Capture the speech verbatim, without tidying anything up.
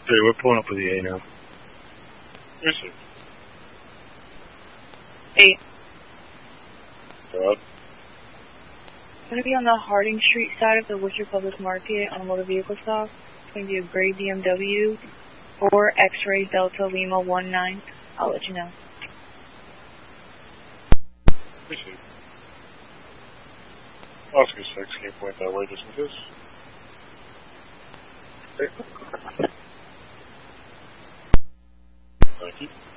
Hey, we're pulling up with the A now. Yes, sir. Eight. Todd? I'm going to be on the Harding Street side of the Worcester Public Market on a motor vehicle stop. It's going to be a gray B M W or X-Ray Delta Lima one nine. I'll let you know. Yes, sir. Oscar six, can you point that way just in case? Okay. Thank you.